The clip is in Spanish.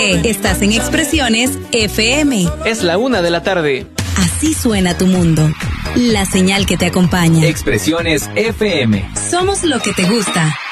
porque estás en Expresiones FM. Es la 1:00 p.m. Así suena tu mundo. La señal que te acompaña. Expresiones FM. Somos lo que te gusta.